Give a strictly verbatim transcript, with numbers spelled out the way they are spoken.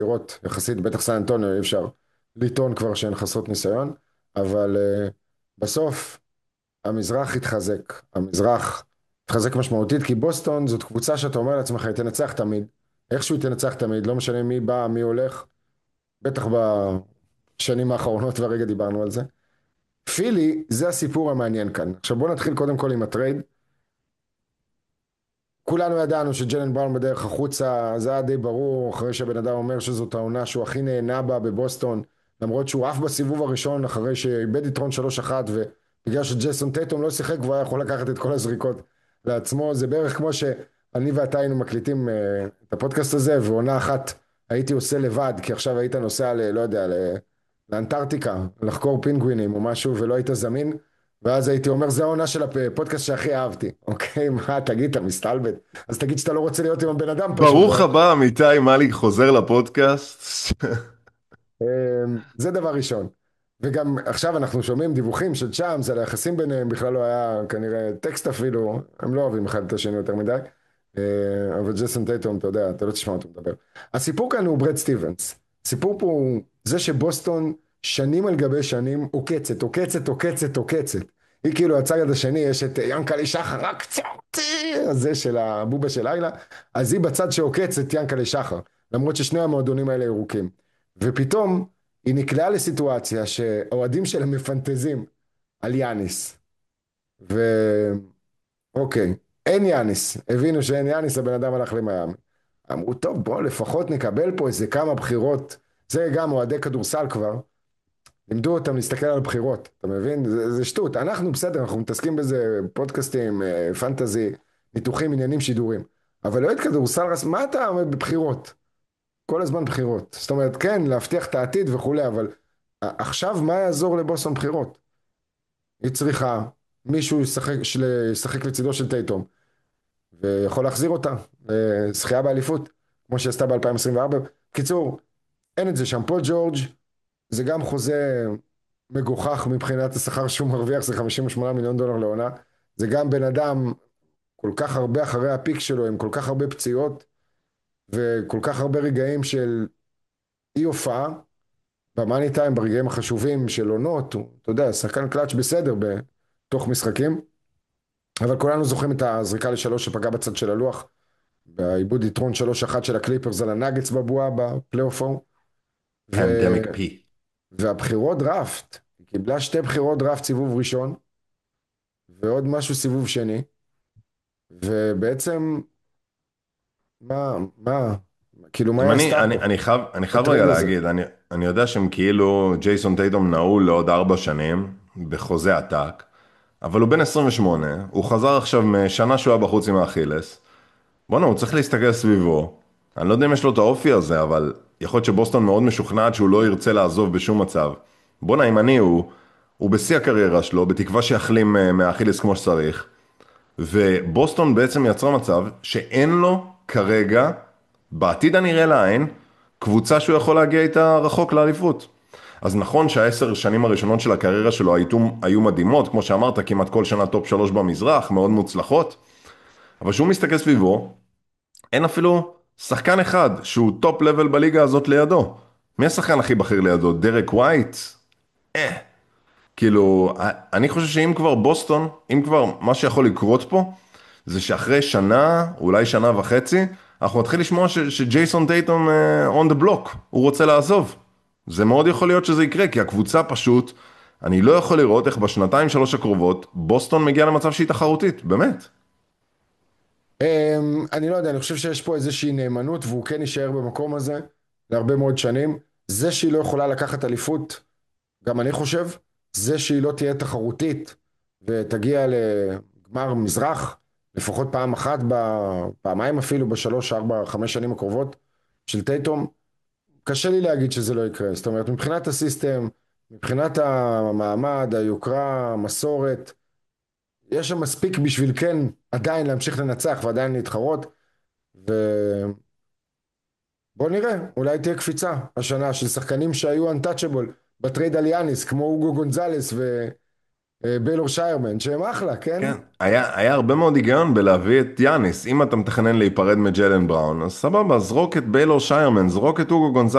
לראות יחסית, בטח סן אנטוניו, אי אפשר לטעון כבר שהן חסרות ניסיון, אבל uh, בסוף המזרח התחזק, המזרח התחזק משמעותית, כי בוסטון זאת קבוצה שאתה אומר לעצמך, היא תנצח תמיד, איכשהו היא תנצח תמיד, לא משנה מי בא, מי הולך, בטח בשנים האחרונות והרגע דיברנו על זה. פילי, זה הסיפור המעניין כאן. עכשיו בואו נתחיל קודם כל עם הטרייד. כולנו ידענו שג'לן בראון בדרך החוצה, זה היה די ברור, אחרי שהבן אדם אומר שזאת העונה שהוא הכי נהנה בה בבוסטון, למרות שהוא עף בסיבוב הראשון, אחרי שאיבד יתרון שלוש אחת, ובגלל שג'ייסון טייטום לא שיחק, והוא היה יכול לקחת את כל הזריקות לעצמו, זה בערך כמו שאני ואתה היינו מקליטים uh, את הפודקאסט הזה, ועונה אחת הייתי עושה לבד, כי עכשיו היית נוסע ל... לא יודע, ל... לאנטארקטיקה, לחקור פינגווינים או משהו, ולא היית זמין, ואז הייתי אומר, זה העונה של הפודקאסט שהכי אהבתי. אוקיי, מה, תגיד, אתה מסתלבט? אז תגיד שאתה לא רוצה להיות עם הבן אדם פשוט. ברוך הבא, עמיתי מאליק חוזר לפודקאסט. אמ, זה דבר ראשון. וגם עכשיו אנחנו שומעים דיווחים של צ'אמס על היחסים ביניהם, בכלל לא היה כנראה טקסט אפילו, הם לא אוהבים אחד את השני יותר מדי. אה, אבל ג'ייסון טייטום, אתה יודע, אתה לא תשמע אותו מדבר. הסיפור כאן הוא ברד סטיבנס. הסיפור פה הוא זה שבוסטון שנים על גבי שנים עוקצת, עוקצת, עוקצת, עוקצת. היא כאילו הצד השני, יש את ינקלה שחר, רק קצת, זה של הבובה של לילה, אז היא בצד שעוקץ את ינקלה שחר, למרות ששני המועדונים האלה ירוקים. ופתאום היא נקלעה לסיטואציה שהאוהדים שלה מפנטזים על יאניס. ואוקיי, אין יאניס, הבינו שאין יאניס, הבן אדם הלך למיאמי. אמרו, טוב, בוא לפחות נקבל פה איזה כמה בחירות. זה גם אוהדי כדורסל כבר. לימדו אותם להסתכל על בחירות, אתה מבין? זה, זה שטות. אנחנו בסדר, אנחנו מתעסקים בזה, פודקאסטים, אה, פנטזי, ניתוחים, עניינים, שידורים. אבל אוהד כדורסל, מה אתה אומר בבחירות? כל הזמן בחירות. זאת אומרת, כן, להבטיח את העתיד וכולי, אבל עכשיו מה יעזור לבוסטון בחירות? היא צריכה מישהו ישחק, של- ישחק לצידו של טייטום, ויכול להחזיר אותה לזכייה באליפות, כמו שעשתה ב-אלפיים עשרים וארבע. קיצור, אין את זה שם. פול ג'ורג' זה גם חוזה מגוחך מבחינת השכר שהוא מרוויח, זה חמישים ושמונה מיליון דולר לעונה. זה גם בן אדם כל כך הרבה אחרי הפיק שלו, עם כל כך הרבה פציעות, וכל כך הרבה רגעים של אי הופעה, במאני טיים, ברגעים החשובים של עונות, הוא, אתה יודע, שחקן קלאץ' בסדר בתוך משחקים, אבל כולנו זוכרים את הזריקה לשלוש שפגע בצד של הלוח, בעיבוד יתרון שלוש אחת של הקליפרס על הנאגץ בבועה בפלייאוף ההוא, ו... פנדמיק פי. והבחירות דראפט, היא קיבלה שתי בחירות דראפט סיבוב ראשון, ועוד משהו סיבוב שני, ובעצם, מה, מה, כאילו מה אם היא אני, עשתה אני, פה, אני חייב, אני חייב רגע בטרייד הזה? להגיד, אני, אני יודע שהם כאילו, ג'ייסון טייטום נעול לעוד ארבע שנים, בחוזה עתק, אבל הוא בן עשרים ושמונה, הוא חזר עכשיו משנה שהוא היה בחוץ עם האכילס, בוא'נה, הוא צריך להסתכל סביבו, אני לא יודע אם יש לו את האופי הזה, אבל יכול להיות שבוסטון מאוד משוכנעת שהוא לא ירצה לעזוב בשום מצב. בוא'נה, אם אני הוא, הוא בשיא הקריירה שלו, בתקווה שיחלים אה, מהאכילס כמו שצריך, ובוסטון בעצם יצרה מצב שאין לו כרגע, בעתיד הנראה לעין, קבוצה שהוא יכול להגיע איתה רחוק לאליפות. אז נכון שהעשר שנים הראשונות של הקריירה שלו היו, היו מדהימות, כמו שאמרת, כמעט כל שנה טופ שלוש במזרח, מאוד מוצלחות, אבל שהוא מסתכל סביבו, אין אפילו שחקן אחד שהוא טופ לבל בליגה הזאת לידו. מי השחקן הכי בכיר לידו? דרק ווייט? אה. כאילו, אני חושב שאם כבר בוסטון, אם כבר מה שיכול לקרות פה, זה שאחרי שנה, אולי שנה וחצי, אנחנו נתחיל לשמוע ש- שג'ייסון טייטום uh, on the block, הוא רוצה לעזוב. זה מאוד יכול להיות שזה יקרה, כי הקבוצה פשוט, אני לא יכול לראות איך בשנתיים שלוש הקרובות, בוסטון מגיע למצב שהיא תחרותית, באמת. אמ, אני לא יודע, אני חושב שיש פה איזושהי נאמנות, והוא כן יישאר במקום הזה להרבה מאוד שנים. זה שהיא לא יכולה לקחת אליפות, גם אני חושב, זה שהיא לא תהיה תחרותית ותגיע לגמר מזרח, לפחות פעם אחת, פעמיים אפילו, בשלוש, ארבע, חמש שנים הקרובות של טייטום, קשה לי להגיד שזה לא יקרה. זאת אומרת, מבחינת הסיסטם, מבחינת המעמד, היוקרה, המסורת, יש שם מספיק בשביל כן עדיין להמשיך לנצח ועדיין להתחרות, ובוא נראה, אולי תהיה קפיצה השנה של שחקנים שהיו untouchable בטרייד על יאניס, כמו אוגו גונזלס וביילור שיירמן, שהם אחלה, כן? כן. היה, היה הרבה מאוד היגיון בלהביא את יאניס. אם אתה מתכנן להיפרד מג'לן בראון, אז סבבה, זרוק את ביילור שיירמן, זרוק את אוגו גונזלס.